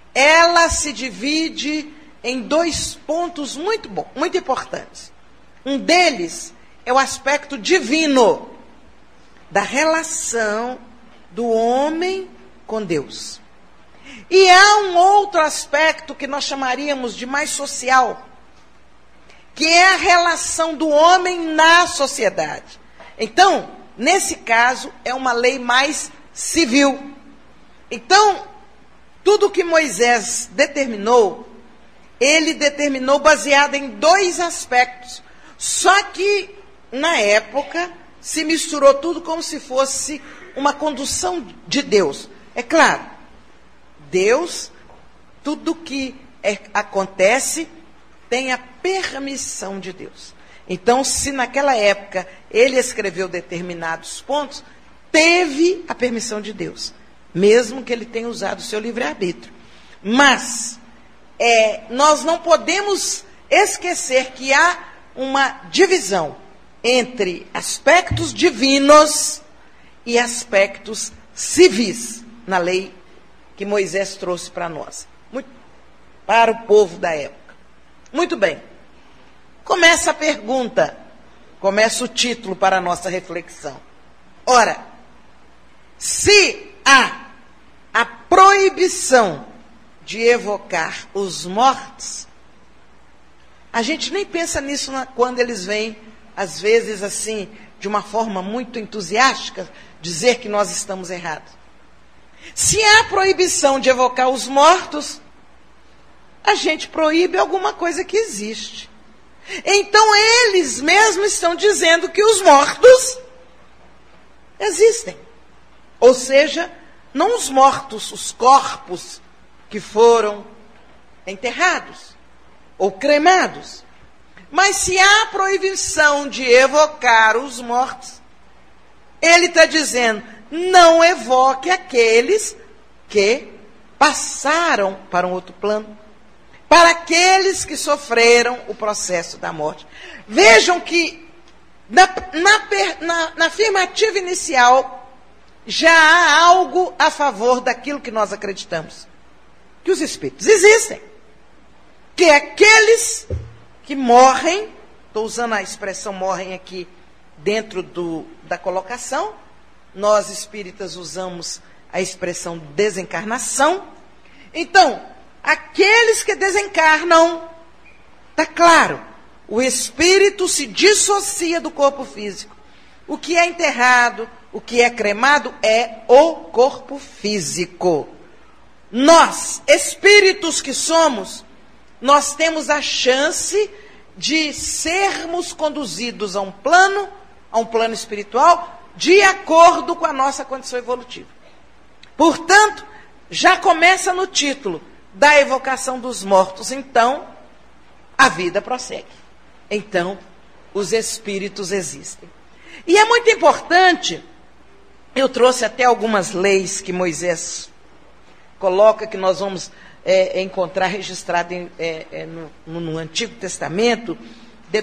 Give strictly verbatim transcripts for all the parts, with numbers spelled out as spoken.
ela se divide em dois pontos muito bons, muito importantes. Um deles é o aspecto divino da relação do homem com Deus. E há um outro aspecto que nós chamaríamos de mais social, que é a relação do homem na sociedade. Então, nesse caso, é uma lei mais civil. Então, tudo que Moisés determinou, ele determinou baseado em dois aspectos. Só que, na época, se misturou tudo como se fosse uma condução de Deus. É claro, Deus, tudo que é, acontece, tem a permissão de Deus. Então, se naquela época ele escreveu determinados pontos, teve a permissão de Deus, mesmo que ele tenha usado o seu livre-arbítrio. Mas, é, nós não podemos esquecer que há uma divisão entre aspectos divinos e aspectos civis na lei que Moisés trouxe para nós, muito, para o povo da época. Muito bem. Começa a pergunta, começa o título para a nossa reflexão. Ora, se há a proibição de evocar os mortos, a gente nem pensa nisso na, quando eles vêm, às vezes assim, de uma forma muito entusiástica, dizer que nós estamos errados. Se há proibição de evocar os mortos, a gente proíbe alguma coisa que existe. Então eles mesmos estão dizendo que os mortos existem. Ou seja, não os mortos, os corpos que foram enterrados ou cremados. Mas se há proibição de evocar os mortos, ele está dizendo, não evoque aqueles que passaram para um outro plano, para aqueles que sofreram o processo da morte. Vejam que na, na, na, na afirmativa inicial já há algo a favor daquilo que nós acreditamos, que os espíritos existem, que aqueles que morrem, estou usando a expressão morrem aqui dentro do, da colocação, nós espíritas usamos a expressão desencarnação. Então, aqueles que desencarnam, está claro, o espírito se dissocia do corpo físico. O que é enterrado, o que é cremado é o corpo físico. Nós, espíritos que somos, nós temos a chance de sermos conduzidos a um plano, a um plano espiritual, de acordo com a nossa condição evolutiva. Portanto, já começa no título da evocação dos mortos. Então, a vida prossegue. Então, os espíritos existem. E é muito importante, eu trouxe até algumas leis que Moisés coloca, que nós vamos é, encontrar registrado em, é, é, no, no Antigo Testamento, de,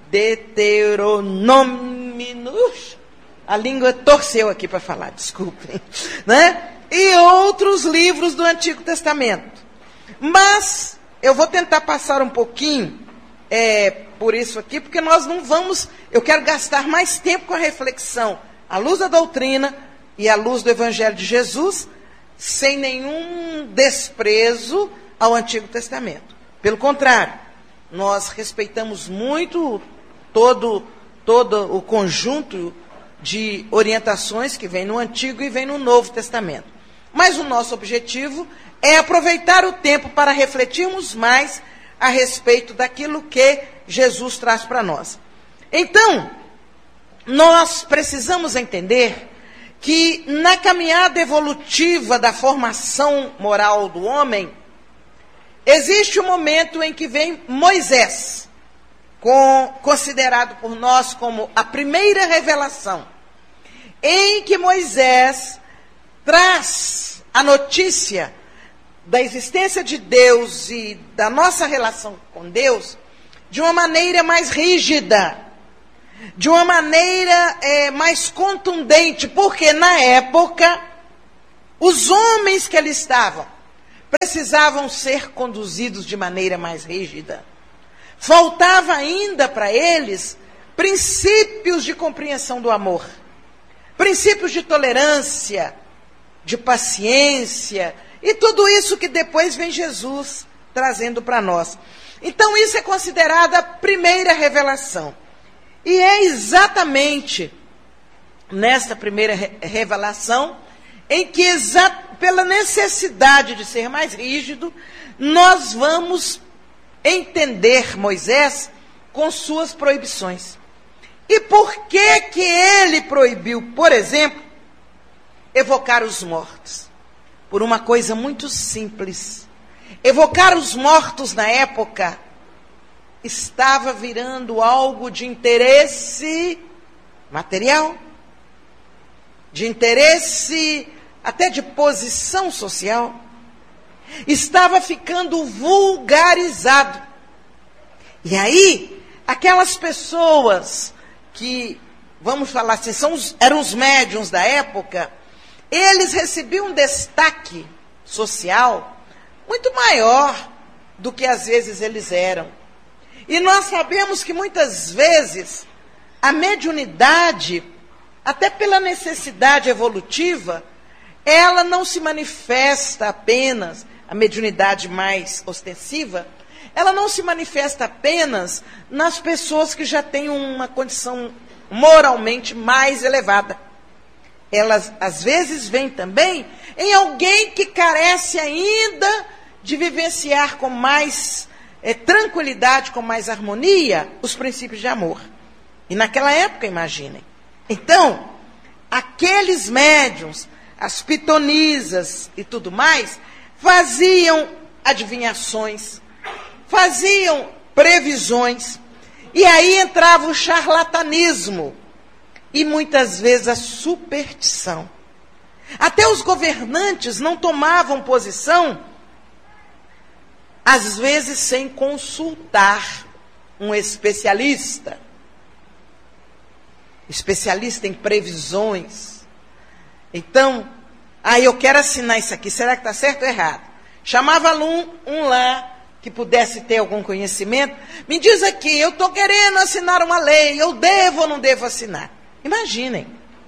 Deuteronômio, a língua torceu aqui para falar, desculpem, né? E outros livros do Antigo Testamento. Mas eu vou tentar passar um pouquinho é, por isso aqui, porque nós não vamos, eu quero gastar mais tempo com a reflexão, à luz da doutrina e à luz do Evangelho de Jesus, sem nenhum desprezo ao Antigo Testamento. Pelo contrário, nós respeitamos muito todo, todo o conjunto de orientações que vem no Antigo e vem no Novo Testamento. Mas o nosso objetivo é aproveitar o tempo para refletirmos mais a respeito daquilo que Jesus traz para nós. Então, nós precisamos entender que na caminhada evolutiva da formação moral do homem, existe um momento em que vem Moisés, com, considerado por nós como a primeira revelação, em que Moisés traz a notícia da existência de Deus e da nossa relação com Deus de uma maneira mais rígida, de uma maneira é, mais contundente, porque na época os homens que ali estavam precisavam ser conduzidos de maneira mais rígida. Faltava ainda para eles princípios de compreensão do amor, princípios de tolerância, de paciência, e tudo isso que depois vem Jesus trazendo para nós. Então isso é considerado a primeira revelação. E é exatamente nesta primeira re- revelação em que, exa- pela necessidade de ser mais rígido, nós vamos entender Moisés com suas proibições. E por que que ele proibiu, por exemplo, evocar os mortos? Por uma coisa muito simples. Evocar os mortos na época estava virando algo de interesse material, de interesse até de posição social. Estava ficando vulgarizado. E aí, aquelas pessoas que, vamos falar assim, são os, eram os médiuns da época, eles recebiam um destaque social muito maior do que às vezes eles eram. E nós sabemos que muitas vezes a mediunidade, até pela necessidade evolutiva, ela não se manifesta apenas, a mediunidade mais ostensiva, ela não se manifesta apenas nas pessoas que já têm uma condição moralmente mais elevada. Elas, às vezes, vêm também em alguém que carece ainda de vivenciar com mais é, tranquilidade, com mais harmonia, os princípios de amor. E naquela época, imaginem. Então, aqueles médiuns, as pitonisas e tudo mais, faziam adivinhações, faziam previsões, e aí entrava o charlatanismo, e muitas vezes a superstição. Até os governantes não tomavam posição, às vezes sem consultar um especialista. Especialista em previsões. Então, aí ah, eu quero assinar isso aqui, será que está certo ou errado? Chamava um, um lá que pudesse ter algum conhecimento, me diz aqui, eu estou querendo assinar uma lei, eu devo ou não devo assinar? Imaginem,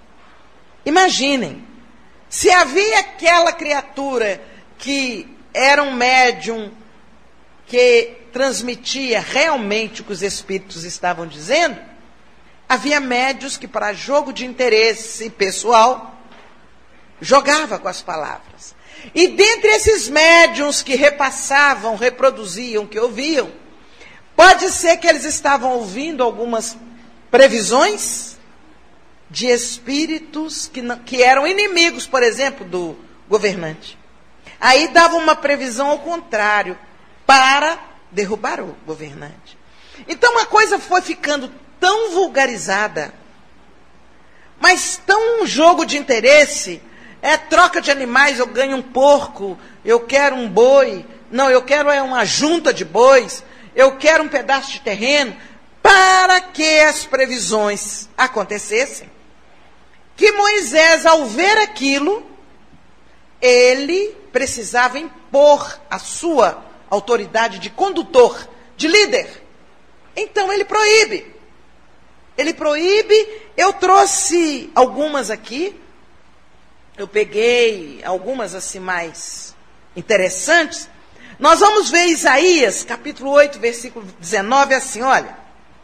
imaginem, se havia aquela criatura que era um médium que transmitia realmente o que os espíritos estavam dizendo, havia médiuns que, para jogo de interesse pessoal, jogava com as palavras. E dentre esses médiuns que repassavam, reproduziam, que ouviam, pode ser que eles estavam ouvindo algumas previsões de espíritos que, não, que eram inimigos, por exemplo, do governante. Aí davam uma previsão ao contrário, para derrubar o governante. Então a coisa foi ficando tão vulgarizada, mas tão um jogo de interesse, é troca de animais, eu ganho um porco, eu quero um boi, não, eu quero é uma junta de bois, eu quero um pedaço de terreno, para que as previsões acontecessem, que Moisés, ao ver aquilo, ele precisava impor a sua autoridade de condutor, de líder. Então ele proíbe. Ele proíbe, eu trouxe algumas aqui, eu peguei algumas assim mais interessantes. Nós vamos ver Isaías, capítulo oito, versículo dezenove, assim, olha.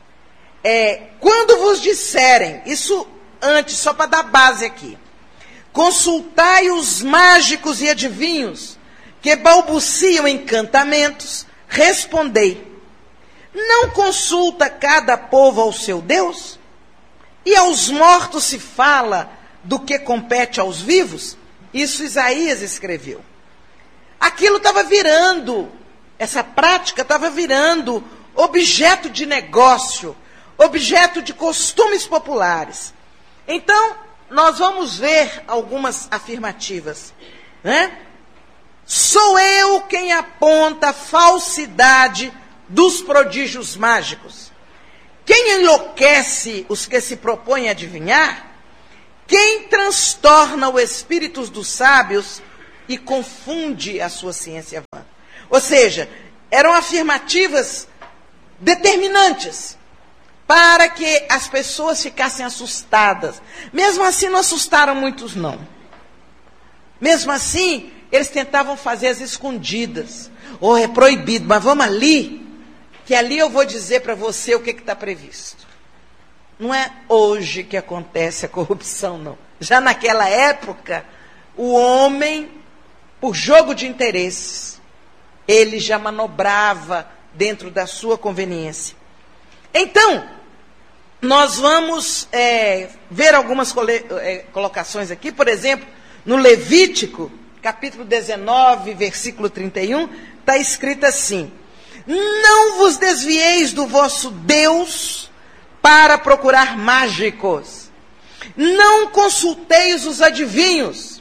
É, quando vos disserem, isso antes, só para dar base aqui. Consultai os mágicos e adivinhos, que balbuciam encantamentos, respondei. Não consulta cada povo ao seu Deus? E aos mortos se fala do que compete aos vivos? Isso Isaías escreveu. Aquilo estava virando, essa prática estava virando objeto de negócio, objeto de costumes populares. Então, nós vamos ver algumas afirmativas, né? Sou eu quem aponta a falsidade dos prodígios mágicos. Quem enlouquece os que se propõem a adivinhar? Quem transtorna os espíritos dos sábios e confunde a sua ciência vã. Ou seja, eram afirmativas determinantes para que as pessoas ficassem assustadas. Mesmo assim, não assustaram muitos, não. Mesmo assim, eles tentavam fazer as escondidas. Ou oh, é proibido, mas vamos ali, que ali eu vou dizer para você o que está previsto. Não é hoje que acontece a corrupção, não. Já naquela época, o homem, por jogo de interesses, ele já manobrava dentro da sua conveniência. Então, nós vamos é, ver algumas cole, é, colocações aqui. Por exemplo, no Levítico, capítulo dezenove, versículo trinta e um, está escrito assim: não vos desvieis do vosso Deus para procurar mágicos, não consulteis os adivinhos,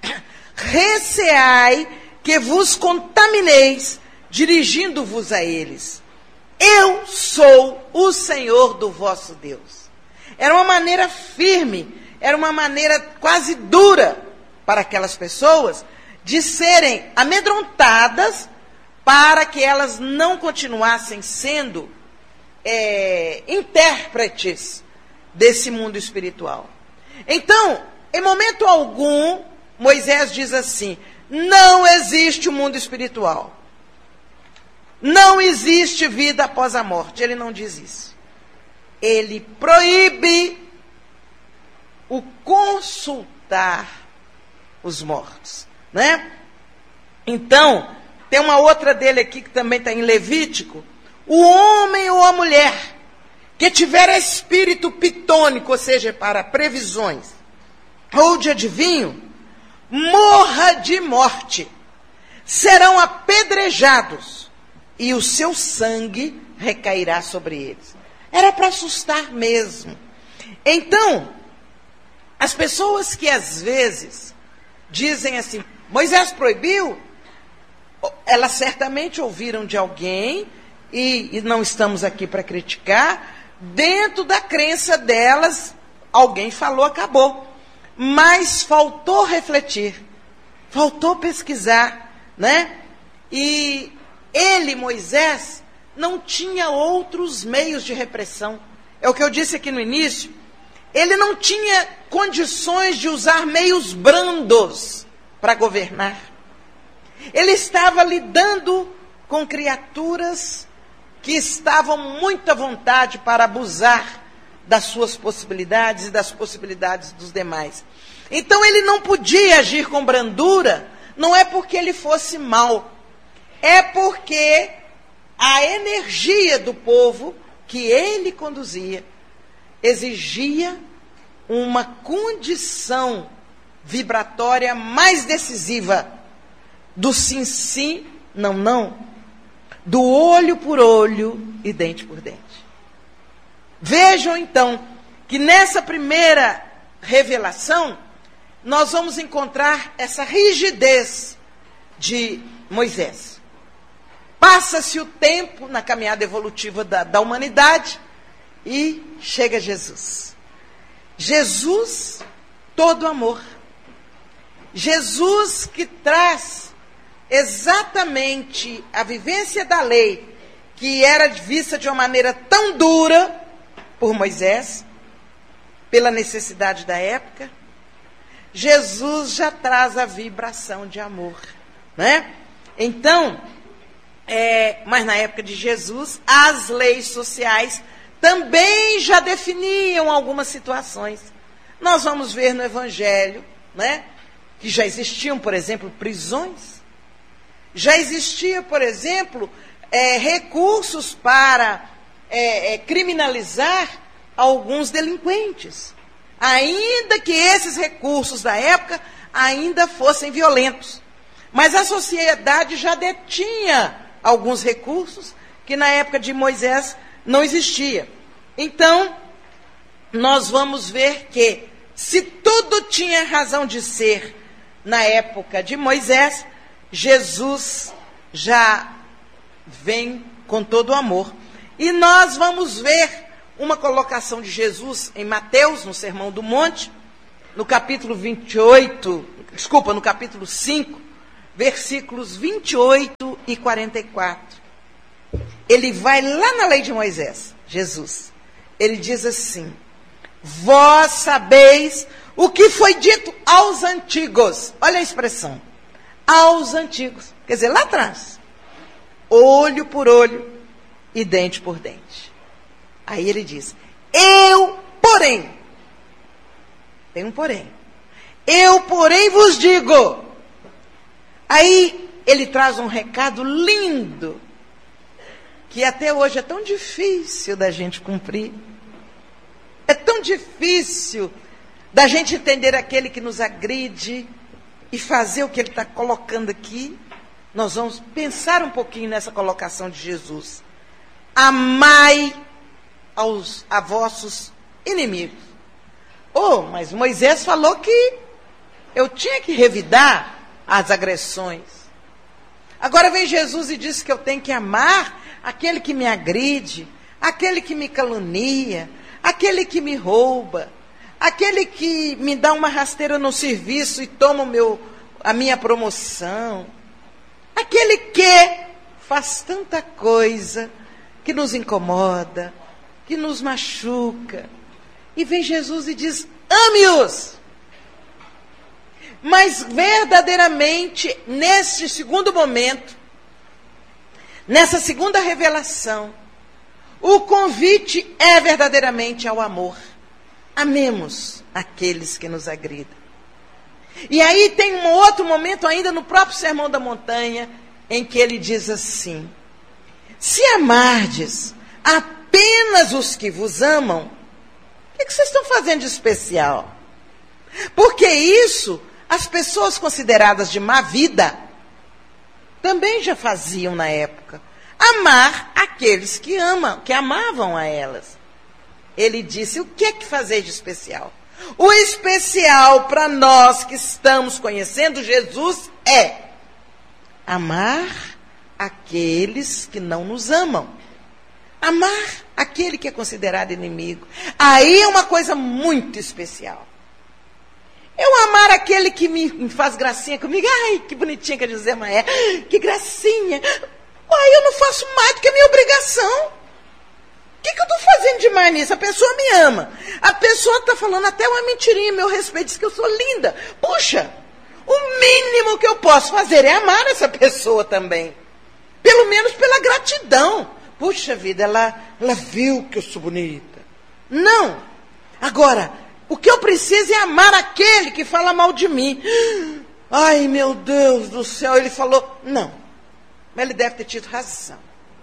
receai que vos contamineis, dirigindo-vos a eles. Eu sou o Senhor do vosso Deus. Era uma maneira firme, era uma maneira quase dura para aquelas pessoas de serem amedrontadas para que elas não continuassem sendo é, intérpretes desse mundo espiritual. Então, em momento algum, Moisés diz assim: não existe o mundo espiritual. Não existe vida após a morte. Ele não diz isso. Ele proíbe o consultar os mortos, né? Então, tem uma outra dele aqui que também está em Levítico: o homem ou a mulher que tiver espírito pitônico, ou seja, para previsões, ou de adivinho, morra de morte, serão apedrejados, e o seu sangue recairá sobre eles. Era para assustar mesmo. Então, as pessoas que às vezes dizem assim: Moisés proibiu, elas certamente ouviram de alguém, e, e não estamos aqui para criticar, dentro da crença delas, alguém falou, acabou. Mas faltou refletir, faltou pesquisar, né? E ele, Moisés, não tinha outros meios de repressão. É o que eu disse aqui no início. Ele não tinha condições de usar meios brandos para governar. Ele estava lidando com criaturas que estavam muito à vontade para abusar das suas possibilidades e das possibilidades dos demais. Então ele não podia agir com brandura, não é porque ele fosse mau, é porque a energia do povo que ele conduzia exigia uma condição vibratória mais decisiva do sim, sim, não, não, do olho por olho e dente por dente. Vejam então que nessa primeira revelação nós vamos encontrar essa rigidez de Moisés. Passa-se o tempo na caminhada evolutiva da, da humanidade e chega Jesus. Jesus, todo amor. Jesus que traz exatamente a vivência da lei, que era vista de uma maneira tão dura por Moisés, pela necessidade da época. Jesus já traz a vibração de amor, né? Então, É, mas na época de Jesus, as leis sociais também já definiam algumas situações. Nós vamos ver no Evangelho, né, que já existiam, por exemplo, prisões. Já existia, por exemplo, é, recursos para é, é, criminalizar alguns delinquentes. Ainda que esses recursos da época ainda fossem violentos. Mas a sociedade já detinha alguns recursos que na época de Moisés não existia. Então, nós vamos ver que, se tudo tinha razão de ser na época de Moisés, Jesus já vem com todo o amor. E nós vamos ver uma colocação de Jesus em Mateus, no Sermão do Monte, no capítulo vinte e oito, desculpa, no capítulo cinco, versículos vinte e oito e quarenta e quatro. Ele vai lá na lei de Moisés, Jesus. Ele diz assim: vós sabeis o que foi dito aos antigos. Olha a expressão. Aos antigos. Quer dizer, lá atrás. Olho por olho e dente por dente. Aí ele diz: eu, porém. Tem um porém. Eu, porém, vos digo. Aí ele traz um recado lindo, que até hoje é tão difícil da gente cumprir. É tão difícil da gente entender aquele que nos agride e fazer o que ele está colocando aqui. Nós vamos pensar um pouquinho nessa colocação de Jesus. Amai aos, a vossos inimigos. Oh, mas Moisés falou que eu tinha que revidar as agressões. Agora vem Jesus e diz que eu tenho que amar aquele que me agride, aquele que me calunia, aquele que me rouba, aquele que me dá uma rasteira no serviço e toma o meu, a minha promoção, aquele que faz tanta coisa que nos incomoda, que nos machuca. E vem Jesus e diz: ame-os. Mas verdadeiramente, nesse segundo momento, nessa segunda revelação, o convite é verdadeiramente ao amor. Amemos aqueles que nos agridam. E aí tem um outro momento ainda no próprio Sermão da Montanha, em que ele diz assim: se amardes apenas os que vos amam, o que, que vocês estão fazendo de especial? Porque isso as pessoas consideradas de má vida também já faziam na época. Amar aqueles que amam, que amavam a elas. Ele disse: o que é que fazer de especial? O especial para nós que estamos conhecendo Jesus é amar aqueles que não nos amam. Amar aquele que é considerado inimigo. Aí é uma coisa muito especial. Eu amar aquele que me faz gracinha comigo. Ai, que bonitinha que a Gisema é. Que gracinha. Ai, eu não faço mais do que a minha obrigação. O que, que eu estou fazendo demais nisso? A pessoa me ama. A pessoa está falando até uma mentirinha a meu respeito, diz que eu sou linda. Puxa, o mínimo que eu posso fazer é amar essa pessoa também. Pelo menos pela gratidão. Puxa vida, ela, ela viu que eu sou bonita. Não. Agora, o que eu preciso é amar aquele que fala mal de mim. Ai, meu Deus do céu, ele falou. Não, mas ele deve ter tido razão.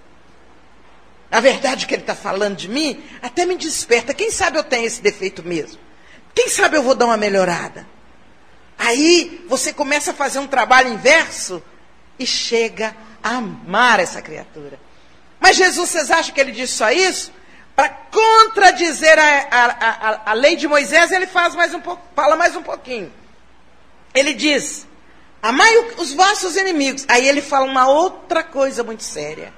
A verdade que ele está falando de mim até me desperta. Quem sabe eu tenho esse defeito mesmo? Quem sabe eu vou dar uma melhorada? Aí você começa a fazer um trabalho inverso e chega a amar essa criatura. Mas Jesus, vocês acham que ele disse só isso? Para contradizer a, a, a, a lei de Moisés, ele faz mais um pouco, fala mais um pouquinho. Ele diz: amai os vossos inimigos. Aí ele fala uma outra coisa muito séria.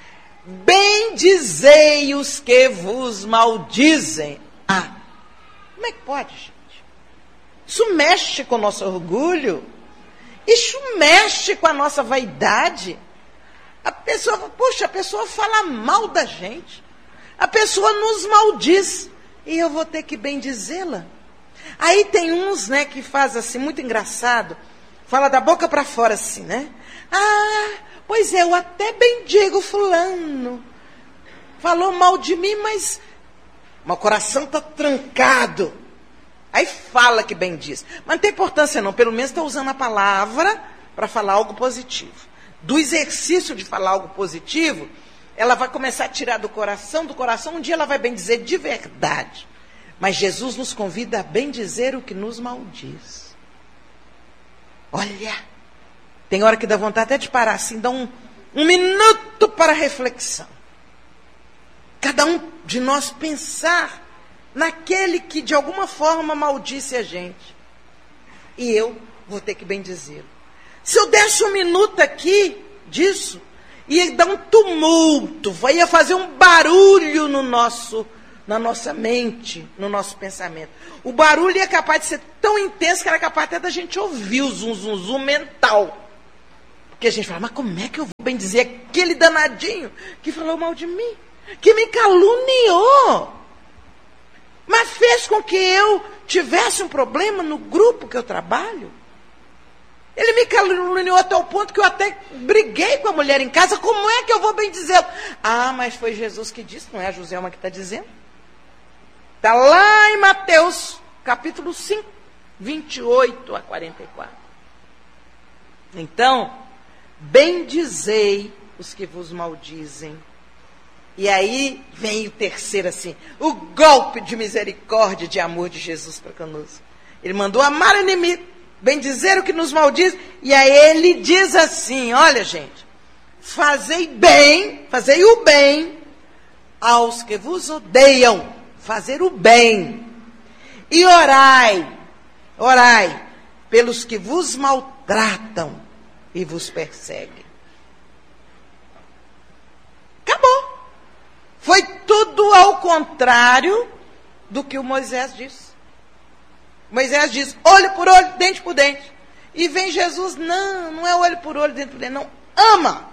Bendizei os que vos maldizem. Ah, como é que pode, gente? Isso mexe com o nosso orgulho. Isso mexe com a nossa vaidade. A pessoa, puxa, a pessoa fala mal da gente. A pessoa nos maldiz. E eu vou ter que bendizê-la. Aí tem uns, né, que faz assim, muito engraçado. Fala da boca para fora assim, né? Ah, pois é, eu até bendigo fulano. Falou mal de mim, mas meu coração está trancado. Aí fala que bendiz. Mas não tem importância não, pelo menos está usando a palavra para falar algo positivo. Do exercício de falar algo positivo, ela vai começar a tirar do coração, do coração, um dia ela vai bendizer de verdade. Mas Jesus nos convida a bendizer o que nos maldiz. Olha, tem hora que dá vontade até de parar assim, dá um, um minuto para reflexão. Cada um de nós pensar naquele que de alguma forma maldisse a gente. E eu vou ter que bendizê-lo. Se eu desse um minuto aqui disso, ia dar um tumulto, ia fazer um barulho no nosso, na nossa mente, no nosso pensamento. O barulho é capaz de ser tão intenso que era capaz até da gente ouvir o zum, zum, zum mental. Porque a gente fala, mas como é que eu vou bem dizer aquele danadinho que falou mal de mim? Que me caluniou? Mas fez com que eu tivesse um problema no grupo que eu trabalho? Ele me caluniou até o ponto que eu até briguei com a mulher em casa. Como é que eu vou bem dizer? Ah, mas foi Jesus que disse, não é a Joselma que está dizendo. Está lá em Mateus, capítulo cinco, vinte e oito a quarenta e quatro. Então, bendizei os que vos maldizem. E aí vem o terceiro assim, o golpe de misericórdia e de amor de Jesus para conosco. Ele mandou amar o inimigo, bendizer o que nos maldiz, e aí ele diz assim, olha gente, fazei bem, fazei o bem aos que vos odeiam, fazer o bem, e orai, orai pelos que vos maltratam e vos perseguem. Acabou. Foi tudo ao contrário do que o Moisés disse. Moisés diz, olho por olho, dente por dente. E vem Jesus, não, não é olho por olho, dente por dente, não. Ama.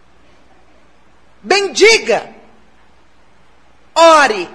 Bendiga. Ore.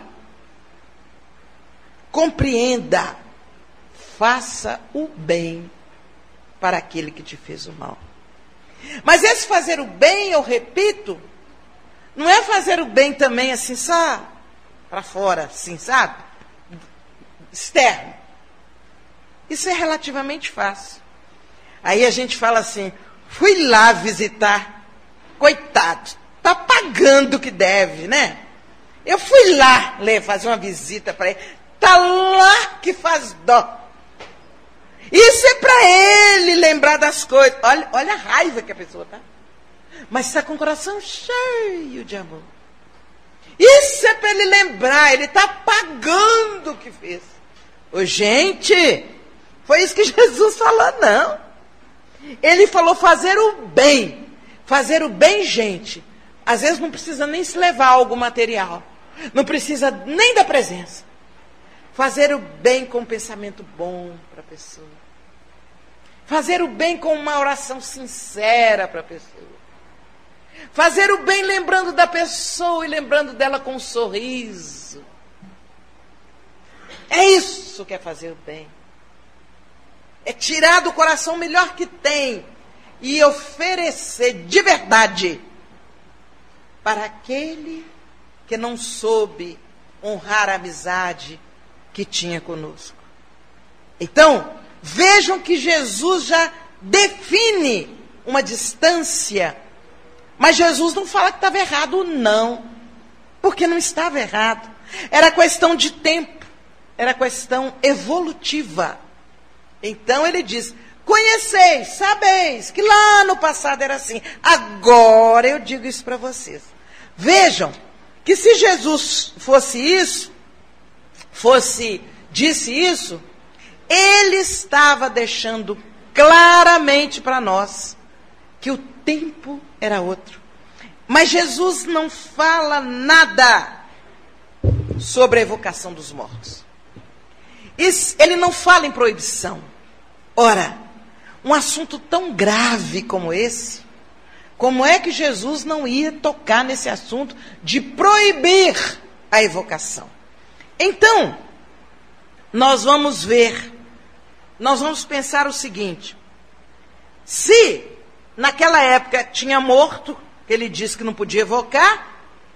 Compreenda. Faça o bem para aquele que te fez o mal. Mas esse fazer o bem, eu repito, não é fazer o bem também assim, só para fora, assim, sabe? Externo. Isso é relativamente fácil. Aí a gente fala assim, fui lá visitar, coitado, está pagando o que deve, né? Eu fui lá ler, fazer uma visita para ele, está lá que faz dó. Isso é para ele lembrar das coisas. Olha, olha a raiva que a pessoa está. Mas está com o coração cheio de amor. Isso é para ele lembrar, ele está pagando o que fez. Ô, gente, foi isso que Jesus falou, não. Ele falou fazer o bem. Fazer o bem, gente. Às vezes não precisa nem se levar algo material. Não precisa nem da presença. Fazer o bem com um pensamento bom para a pessoa. Fazer o bem com uma oração sincera para a pessoa. Fazer o bem lembrando da pessoa e lembrando dela com um sorriso. É isso que é fazer o bem. É tirar do coração o melhor que tem e oferecer de verdade para aquele que não soube honrar a amizade que tinha conosco. Então, vejam que Jesus já define uma distância, mas Jesus não fala que estava errado, não, porque não estava errado. Era questão de tempo, era questão evolutiva. Então ele diz, conheceis, sabeis, que lá no passado era assim. Agora eu digo isso para vocês. Vejam que se Jesus fosse isso, fosse, disse isso, ele estava deixando claramente para nós que o tempo era outro. Mas Jesus não fala nada sobre a evocação dos mortos. Isso, ele não fala em proibição. Ora, um assunto tão grave como esse, como é que Jesus não ia tocar nesse assunto de proibir a evocação? Então, nós vamos ver, nós vamos pensar o seguinte: se naquela época tinha morto, que ele disse que não podia evocar,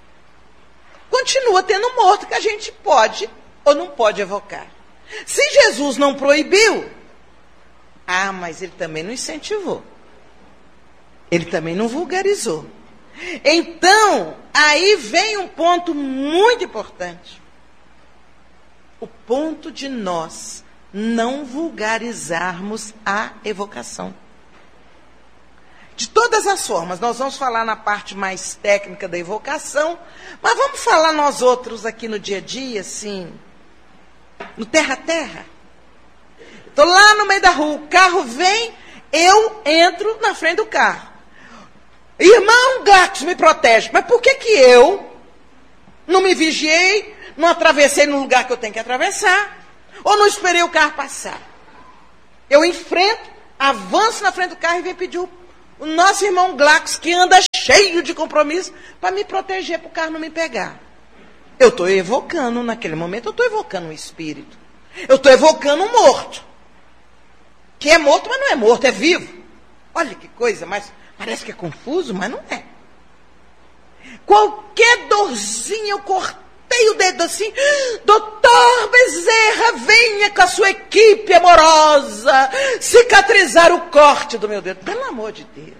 continua tendo morto que a gente pode ou não pode evocar. Se Jesus não proibiu, ah, mas ele também não incentivou. Ele também não vulgarizou. Então, aí vem um ponto muito importante. O ponto de nós não vulgarizarmos a evocação. De todas as formas, nós vamos falar na parte mais técnica da evocação, mas vamos falar nós outros aqui no dia a dia, assim, no terra a terra. Estou lá no meio da rua, o carro vem, eu entro na frente do carro. Irmão Gatos, me protege. Mas por que que eu não me vigiei, não atravessei no lugar que eu tenho que atravessar, ou não esperei o carro passar? Eu enfrento, avanço na frente do carro e venho pedir o, O nosso irmão Glacos, que anda cheio de compromisso, para me proteger, para o carro não me pegar. Eu estou evocando, naquele momento, eu estou evocando um espírito. Eu estou evocando um morto. Que é morto, mas não é morto, é vivo. Olha que coisa, mas parece que é confuso, mas não é. Qualquer dorzinha, eu cortei o dedo assim, doutor Bezerra, venha com a sua equipe amorosa cicatrizar o corte do meu dedo. Pelo amor de Deus.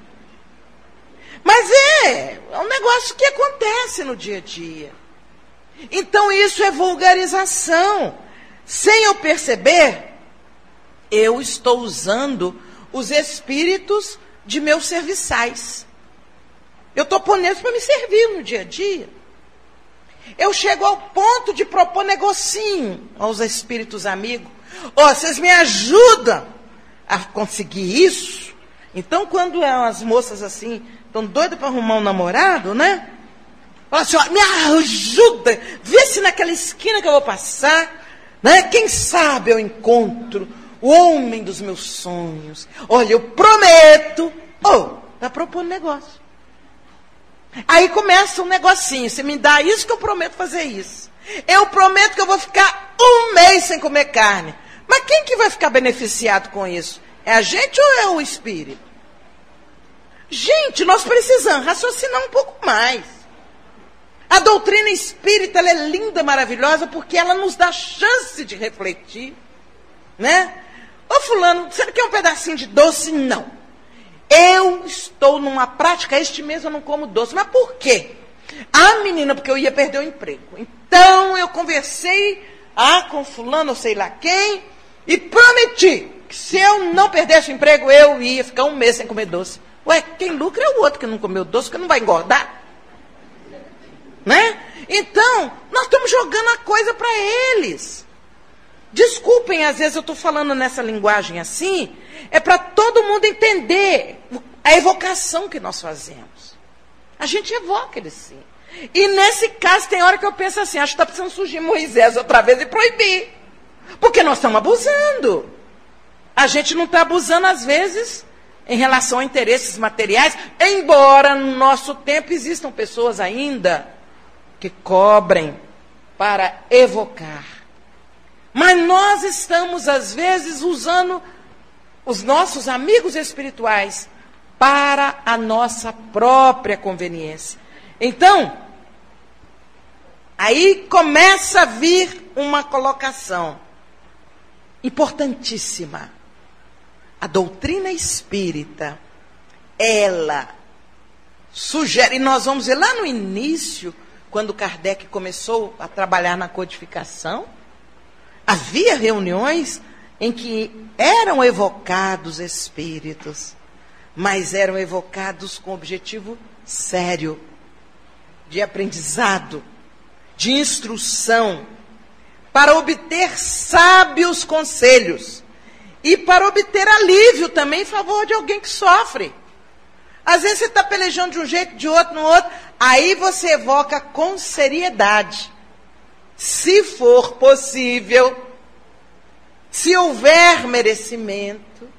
Mas é, é um negócio que acontece no dia a dia. Então isso é vulgarização. Sem eu perceber, eu estou usando os espíritos de meus serviçais. Eu estou pondo para me servir no dia a dia. Eu chego ao ponto de propor negocinho aos espíritos amigos. Ó, oh, vocês me ajudam a conseguir isso? Então, quando as moças assim, estão doidas para arrumar um namorado, né? Fala assim, ó, me ajuda, vê se naquela esquina que eu vou passar, né? Quem sabe eu encontro o homem dos meus sonhos. Olha, eu prometo. Oh, está propondo negócio. Aí começa um negocinho. Você me dá isso que eu prometo fazer isso. Eu prometo que eu vou ficar um mês sem comer carne. Mas quem que vai ficar beneficiado com isso? É a gente ou é o espírito? Gente, nós precisamos raciocinar um pouco mais. A doutrina espírita, ela é linda, maravilhosa, porque ela nos dá chance de refletir. Né? Ô fulano, você não quer um pedacinho de doce? Não. Eu estou numa prática, este mês eu não como doce. Mas por quê? Ah, menina, porque eu ia perder o emprego. Então eu conversei ah, com fulano, ou sei lá quem, e prometi que se eu não perdesse o emprego, eu ia ficar um mês sem comer doce. Ué, quem lucra é o outro que não comeu doce, que não vai engordar. Né? Então, nós estamos jogando a coisa para eles. Desculpem, às vezes eu estou falando nessa linguagem assim, é para todo mundo entender a evocação que nós fazemos. A gente evoca ele sim. E nesse caso tem hora que eu penso assim, acho que está precisando surgir Moisés outra vez e proibir. Porque nós estamos abusando. A gente não está abusando às vezes em relação a interesses materiais, embora no nosso tempo existam pessoas ainda que cobrem para evocar. Mas nós estamos, às vezes, usando os nossos amigos espirituais para a nossa própria conveniência. Então, aí começa a vir uma colocação importantíssima. A doutrina espírita, ela sugere, e nós vamos ver lá no início, quando Kardec começou a trabalhar na codificação, havia reuniões em que eram evocados espíritos, mas eram evocados com objetivo sério, de aprendizado, de instrução, para obter sábios conselhos e para obter alívio também em favor de alguém que sofre. Às vezes você está pelejando de um jeito, de outro, no outro, aí você evoca com seriedade. Se for possível, se houver merecimento,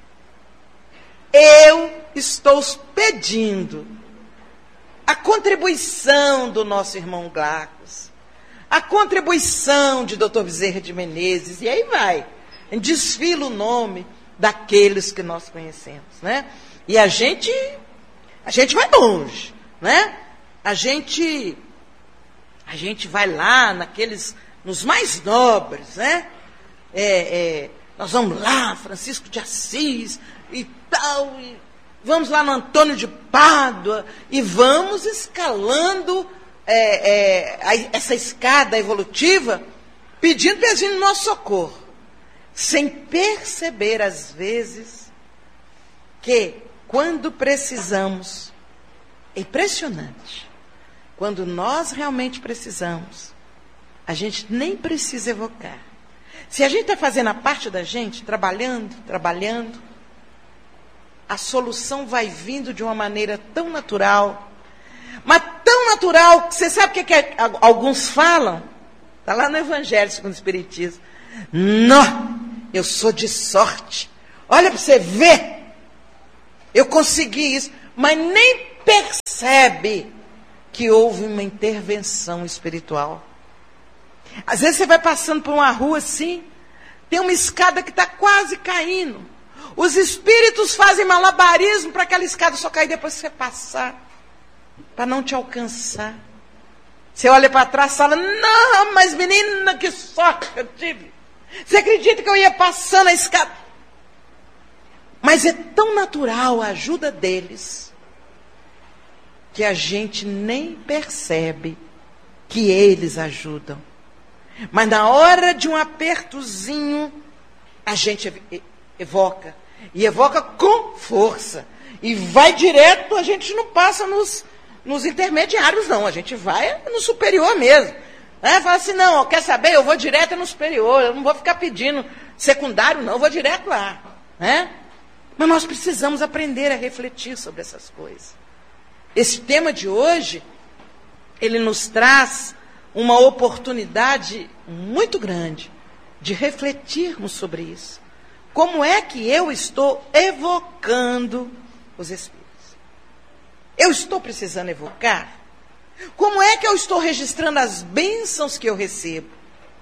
eu estou pedindo a contribuição do nosso irmão Glacos, a contribuição de doutor Bezerra de Menezes, e aí vai, desfila o nome daqueles que nós conhecemos, né? E a gente, a gente vai longe, né? A gente, a gente vai lá naqueles, nos mais nobres, né? É, é, nós vamos lá, Francisco de Assis e tal, e vamos lá no Antônio de Pádua e vamos escalando é, é, a, essa escada evolutiva, pedindo, pedindo nosso socorro, sem perceber às vezes que quando precisamos, é impressionante, quando nós realmente precisamos, a gente nem precisa evocar. Se a gente está fazendo a parte da gente, trabalhando, trabalhando, a solução vai vindo de uma maneira tão natural, mas tão natural, que você sabe o que, que é, alguns falam? Está lá no Evangelho segundo o Espiritismo. Não, eu sou de sorte. Olha para você ver. eu consegui isso, mas nem percebe que houve uma intervenção espiritual. Às vezes você vai passando por uma rua assim, tem uma escada que está quase caindo. Os espíritos fazem malabarismo para aquela escada só cair depois que você passar, para não te alcançar. Você olha para trás e fala, não, mas menina, que sorte que eu tive. Você acredita que eu ia passando a escada? Mas é tão natural a ajuda deles, que a gente nem percebe que eles ajudam. Mas na hora de um apertozinho, a gente evoca. E evoca com força. E vai direto, a gente não passa nos, nos intermediários, não. A gente vai no superior mesmo. É, fala assim, não, quer saber? Eu vou direto no superior. Eu não vou ficar pedindo secundário, não. Eu vou direto lá. Né? Mas nós precisamos aprender a refletir sobre essas coisas. Esse tema de hoje, ele nos traz uma oportunidade muito grande de refletirmos sobre isso. Como é que eu estou evocando os Espíritos? Eu estou precisando evocar? Como é que eu estou registrando as bênçãos que eu recebo?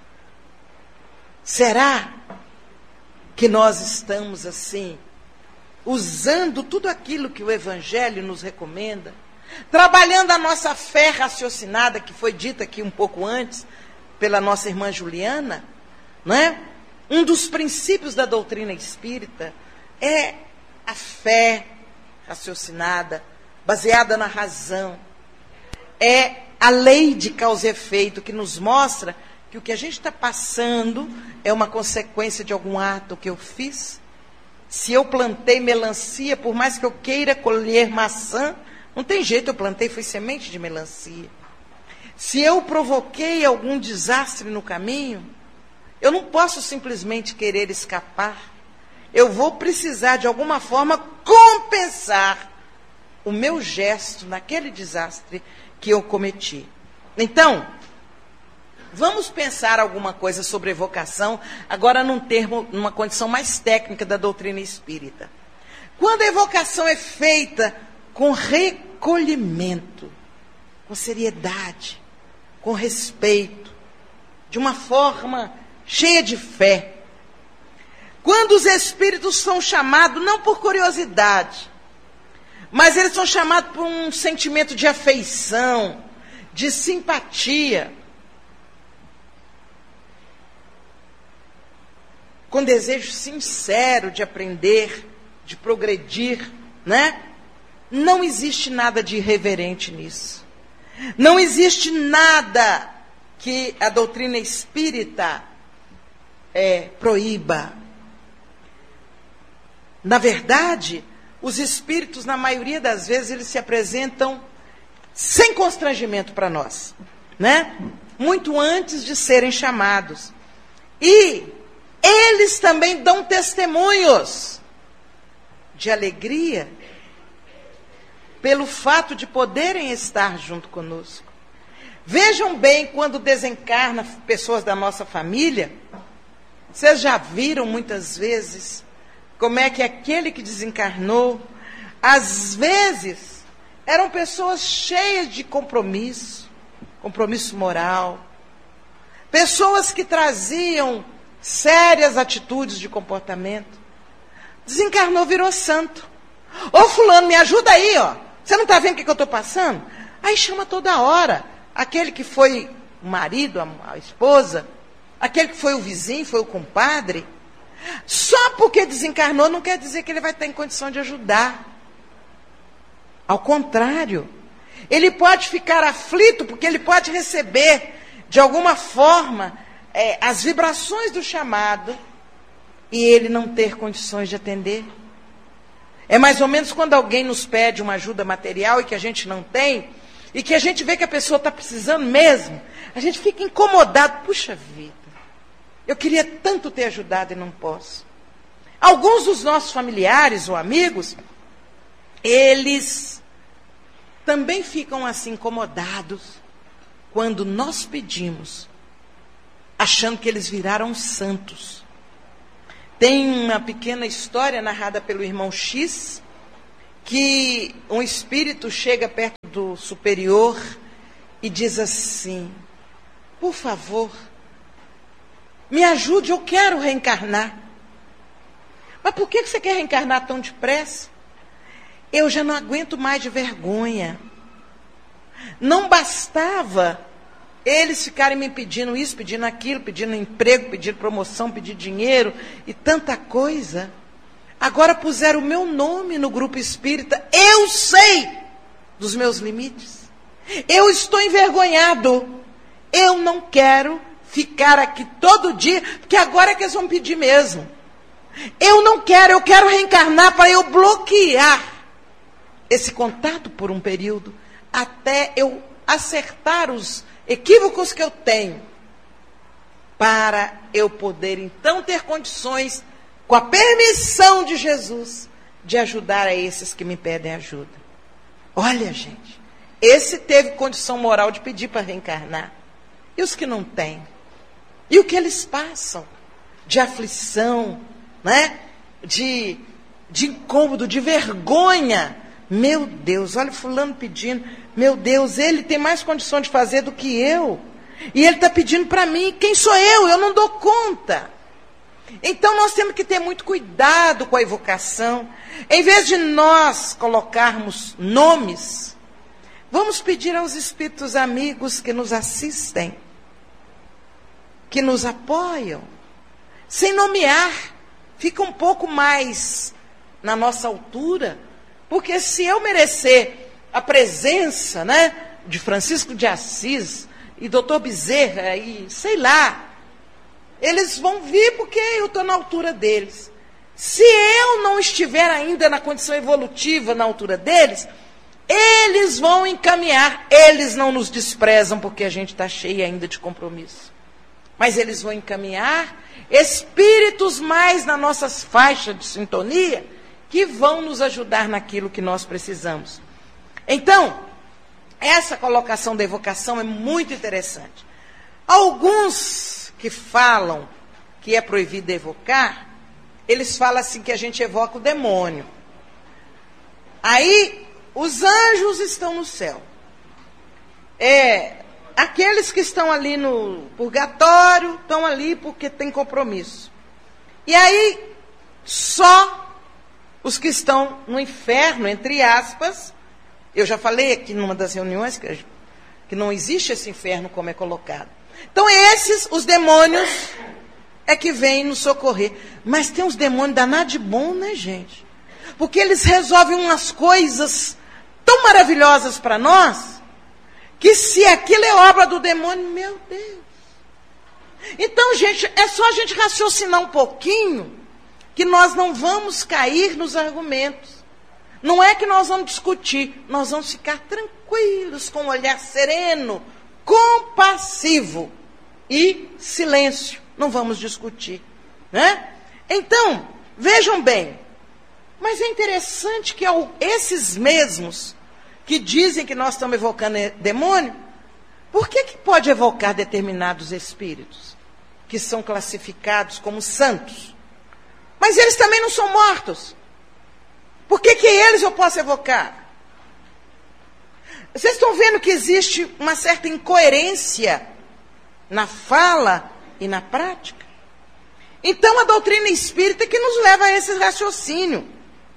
Será que nós estamos assim, usando tudo aquilo que o Evangelho nos recomenda, trabalhando a nossa fé raciocinada, que foi dita aqui um pouco antes, pela nossa irmã Juliana, não é? Um dos princípios da doutrina espírita é a fé raciocinada, baseada na razão. É a lei de causa e efeito, que nos mostra que o que a gente está passando é uma consequência de algum ato que eu fiz. Se eu plantei melancia, por mais que eu queira colher maçã, não tem jeito, eu plantei, foi semente de melancia. Se eu provoquei algum desastre no caminho, eu não posso simplesmente querer escapar. Eu vou precisar, de alguma forma, compensar o meu gesto naquele desastre que eu cometi. Então, vamos pensar alguma coisa sobre evocação, agora num termo, numa condição mais técnica da doutrina espírita. Quando a evocação é feita com recolhimento, com seriedade, com respeito, de uma forma cheia de fé. Quando os espíritos são chamados, não por curiosidade, mas eles são chamados por um sentimento de afeição, de simpatia, com desejo sincero de aprender, de progredir, né? Não existe nada de irreverente nisso. Não existe nada que a doutrina espírita é, proíba. Na verdade, os espíritos, na maioria das vezes, eles se apresentam sem constrangimento para nós, né? Muito antes de serem chamados. E eles também dão testemunhos de alegria pelo fato de poderem estar junto conosco. Vejam bem, quando desencarna pessoas da nossa família, vocês já viram muitas vezes como é que aquele que desencarnou, às vezes, eram pessoas cheias de compromisso, compromisso moral, pessoas que traziam sérias atitudes de comportamento. Desencarnou, virou santo. Ô fulano, me ajuda aí, ó. Você não está vendo o que, que eu estou passando? Aí chama toda hora. Aquele que foi o marido, a, a esposa, aquele que foi o vizinho, foi o compadre. Só porque desencarnou não quer dizer que ele vai estar em condição de ajudar. Ao contrário, ele pode ficar aflito porque ele pode receber, de alguma forma, é, as vibrações do chamado e ele não ter condições de atender. É mais ou menos quando alguém nos pede uma ajuda material e que a gente não tem, e que a gente vê que a pessoa está precisando mesmo, a gente fica incomodado. Puxa vida, eu queria tanto ter ajudado e não posso. Alguns dos nossos familiares ou amigos, eles também ficam assim incomodados quando nós pedimos, achando que eles viraram santos. Tem uma pequena história narrada pelo irmão X, que um espírito chega perto do superior e diz assim: por favor, me ajude, eu quero reencarnar. Mas por que você quer reencarnar tão depressa? Eu já não aguento mais de vergonha. Não bastava eles ficarem me pedindo isso, pedindo aquilo, pedindo emprego, pedindo promoção, pedindo dinheiro e tanta coisa. Agora puseram o meu nome no grupo espírita. Eu sei dos meus limites. Eu estou envergonhado. Eu não quero ficar aqui todo dia, porque agora é que eles vão pedir mesmo. Eu não quero, eu quero reencarnar para eu bloquear esse contato por um período, até eu acertar os equívocos que eu tenho, para eu poder então ter condições, com a permissão de Jesus, de ajudar a esses que me pedem ajuda. Olha, gente, esse teve condição moral de pedir para reencarnar. E os que não têm? E o que eles passam? De aflição, né? de, de incômodo, de vergonha. Meu Deus, olha fulano pedindo. Meu Deus, ele tem mais condição de fazer do que eu. E ele está pedindo para mim. Quem sou eu? Eu não dou conta. Então nós temos que ter muito cuidado com a evocação. Em vez de nós colocarmos nomes, vamos pedir aos espíritos amigos que nos assistem, que nos apoiam, sem nomear. Fica um pouco mais na nossa altura, porque se eu merecer a presença, né, de Francisco de Assis e doutor Bezerra e sei lá, eles vão vir porque eu estou na altura deles. Se eu não estiver ainda na condição evolutiva, na altura deles, eles vão encaminhar. Eles não nos desprezam porque a gente está cheio ainda de compromisso. Mas eles vão encaminhar espíritos mais na nossa faixa de sintonia que vão nos ajudar naquilo que nós precisamos. Então, essa colocação da evocação é muito interessante. Alguns que falam que é proibido evocar, eles falam assim que a gente evoca o demônio. Aí, os anjos estão no céu. É, aqueles que estão ali no purgatório, estão ali porque tem compromisso. E aí, só os que estão no inferno, entre aspas, eu já falei aqui numa das reuniões que, que não existe esse inferno como é colocado. Então esses, os demônios, é que vêm nos socorrer. Mas tem uns demônios danados de bom, né, gente? Porque eles resolvem umas coisas tão maravilhosas para nós, que se aquilo é obra do demônio, meu Deus. Então, gente, é só a gente raciocinar um pouquinho, que nós não vamos cair nos argumentos. Não é que nós vamos discutir, nós vamos ficar tranquilos, com um olhar sereno, compassivo e silêncio. Não vamos discutir, né? Então, vejam bem, mas é interessante que esses mesmos que dizem que nós estamos evocando demônio, por que que pode evocar determinados espíritos que são classificados como santos? Mas eles também não são mortos. Por que que eles eu posso evocar? Vocês estão vendo que existe uma certa incoerência na fala e na prática? Então a doutrina espírita é que nos leva a esse raciocínio.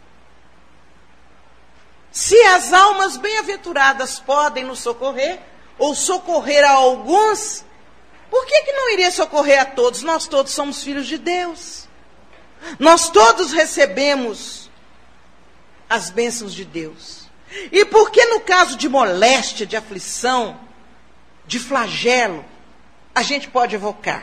Se as almas bem-aventuradas podem nos socorrer, ou socorrer a alguns, por que que não iria socorrer a todos? Nós todos somos filhos de Deus. Nós todos recebemos as bênçãos de Deus. E por que no caso de moléstia, de aflição, de flagelo, a gente pode evocar?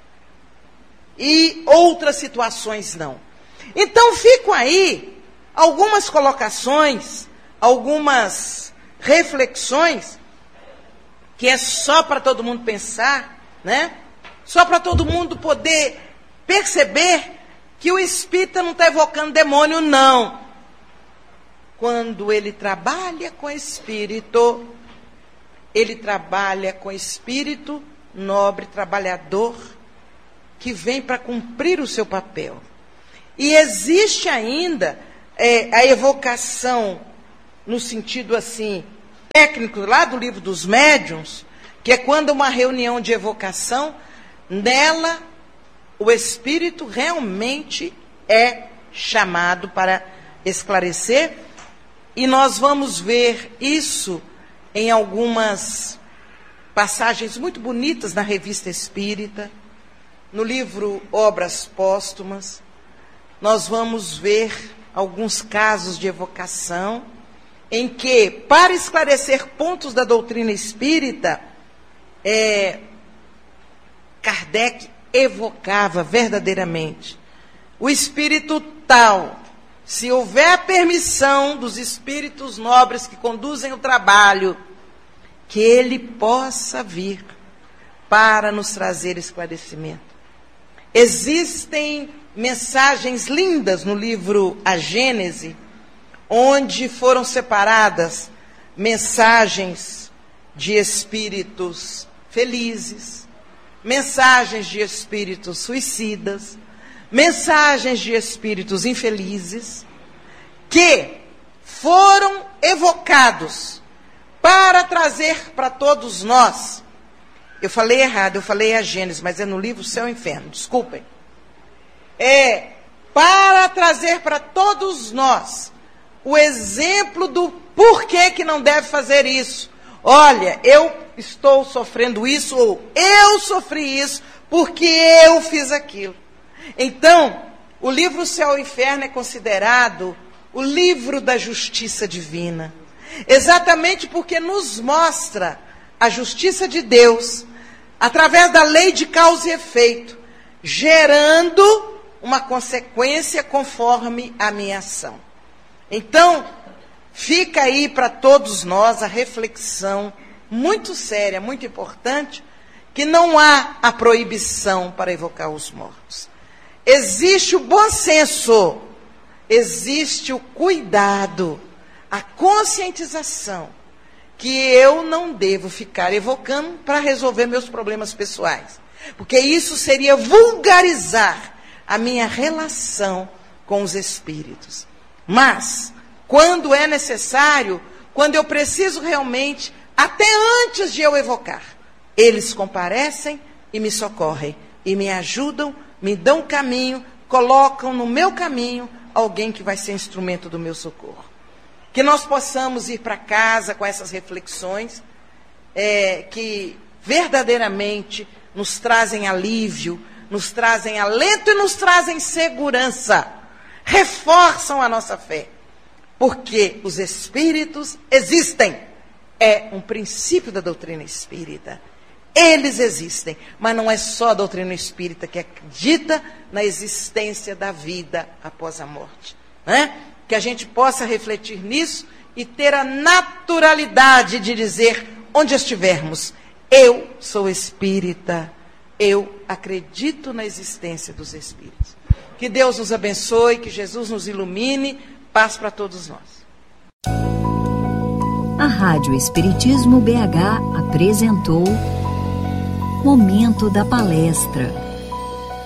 E outras situações não. Então ficam aí algumas colocações, algumas reflexões, que é só para todo mundo pensar, né? Só para todo mundo poder perceber que o espírita não está evocando demônio, não. Quando ele trabalha com espírito, ele trabalha com espírito nobre, trabalhador, que vem para cumprir o seu papel. E existe ainda é, a evocação no sentido assim, técnico, lá do livro dos médiuns, que é quando uma reunião de evocação, nela o espírito realmente é chamado para esclarecer, e nós vamos ver isso em algumas passagens muito bonitas na Revista Espírita, no livro Obras Póstumas. Nós vamos ver alguns casos de evocação em que, para esclarecer pontos da doutrina espírita, é, Kardec evocava verdadeiramente o espírito tal, se houver a permissão dos espíritos nobres que conduzem o trabalho, que ele possa vir para nos trazer esclarecimento. Existem mensagens lindas no livro A Gênese, onde foram separadas mensagens de espíritos felizes, mensagens de espíritos suicidas, mensagens de espíritos infelizes, que foram evocados para trazer para todos nós. Eu falei errado, eu falei a Gênesis, mas é no livro Céu e Inferno, desculpem. É para trazer para todos nós o exemplo do porquê que não deve fazer isso. Olha, eu estou sofrendo isso, ou eu sofri isso, porque eu fiz aquilo. Então, o livro Céu e Inferno é considerado o livro da justiça divina. Exatamente porque nos mostra a justiça de Deus, através da lei de causa e efeito, gerando uma consequência conforme a minha ação. Então, fica aí para todos nós a reflexão muito séria, muito importante, que não há a proibição para evocar os mortos. Existe o bom senso, existe o cuidado, a conscientização, que eu não devo ficar evocando para resolver meus problemas pessoais. Porque isso seria vulgarizar a minha relação com os espíritos. Mas, quando é necessário, quando eu preciso realmente, até antes de eu evocar, eles comparecem e me socorrem, e me ajudam, me dão caminho, colocam no meu caminho alguém que vai ser instrumento do meu socorro. Que nós possamos ir para casa com essas reflexões, é, que verdadeiramente nos trazem alívio, nos trazem alento e nos trazem segurança, reforçam a nossa fé, porque os espíritos existem, é um princípio da doutrina espírita. Eles existem, mas não é só a doutrina espírita que acredita na existência da vida após a morte, né? Que a gente possa refletir nisso e ter a naturalidade de dizer, onde estivermos, eu sou espírita, eu acredito na existência dos espíritos. Que Deus nos abençoe, que Jesus nos ilumine, paz para todos nós. A Rádio Espiritismo B H apresentou Momento da Palestra.